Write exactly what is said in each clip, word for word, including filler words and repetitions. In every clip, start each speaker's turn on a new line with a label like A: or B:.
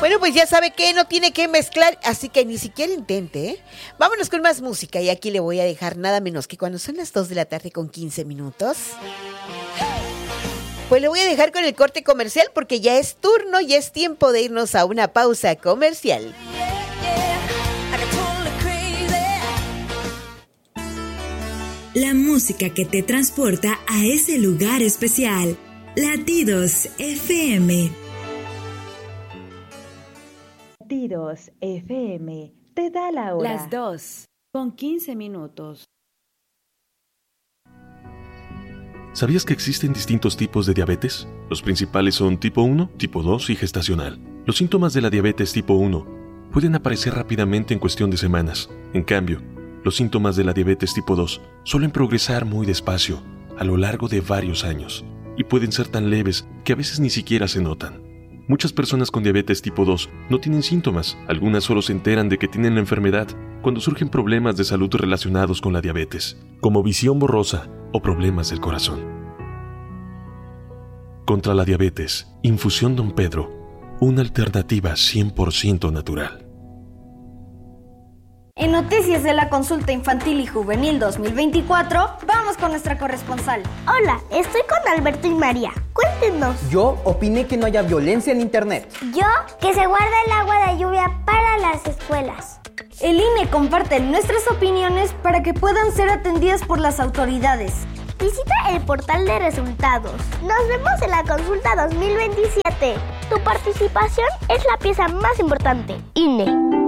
A: Bueno, pues ya sabe que no tiene que mezclar, así que ni siquiera intente, ¿eh? Vámonos con más música y aquí le voy a dejar nada menos que cuando son las dos de la tarde con quince minutos. Pues le voy a dejar con el corte comercial porque ya es turno y es tiempo de irnos a una pausa comercial.
B: La música que te transporta a ese lugar especial. Latidos F M.
C: Latidos F M te da la hora.
D: Las dos con quince minutos.
E: ¿Sabías que existen distintos tipos de diabetes? Los principales son tipo uno, tipo dos y gestacional. Los síntomas de la diabetes tipo uno pueden aparecer rápidamente en cuestión de semanas. En cambio, los síntomas de la diabetes tipo dos suelen progresar muy despacio, a lo largo de varios años, y pueden ser tan leves que a veces ni siquiera se notan. Muchas personas con diabetes tipo dos no tienen síntomas, algunas solo se enteran de que tienen la enfermedad cuando surgen problemas de salud relacionados con la diabetes, como visión borrosa o problemas del corazón. Contra la diabetes, Infusión Don Pedro, una alternativa cien por ciento natural.
F: En Noticias de la Consulta Infantil y Juvenil dos mil veinticuatro, vamos con nuestra corresponsal.
G: Hola, estoy con Alberto y María. Cuéntenos.
H: Yo opiné que no haya violencia en internet.
G: Yo, que se guarda el agua de lluvia para las escuelas.
F: El I N E comparte nuestras opiniones para que puedan ser atendidas por las autoridades.
G: Visita el portal de resultados. Nos vemos en la consulta dos mil veintisiete. Tu participación es la pieza más importante. I N E.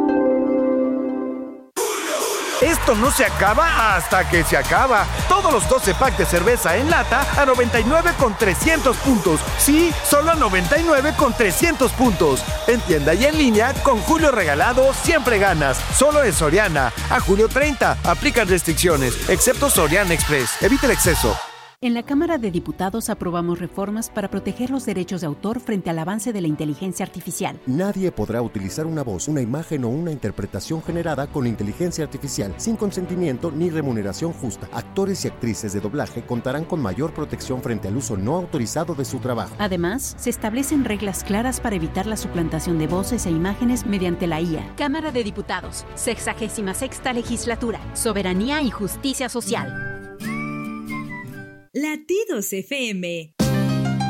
I: Esto no se acaba hasta que se acaba. Todos los doce packs de cerveza en lata a noventa y nueve con trescientos puntos. Sí, solo a noventa y nueve con trescientos puntos. En tienda y en línea, con Julio Regalado siempre ganas. Solo en Soriana. A julio treinta. Aplican restricciones, excepto Soriana Express. Evita el exceso.
D: En la Cámara de Diputados aprobamos reformas para proteger los derechos de autor frente al avance de la inteligencia artificial.
J: Nadie podrá utilizar una voz, una imagen o una interpretación generada con inteligencia artificial sin consentimiento ni remuneración justa. Actores y actrices de doblaje contarán con mayor protección frente al uso no autorizado de su trabajo.
D: Además, se establecen reglas claras para evitar la suplantación de voces e imágenes mediante la I A. Cámara de Diputados, sexagésima sexta legislatura, soberanía y justicia social.
B: Latidos F M.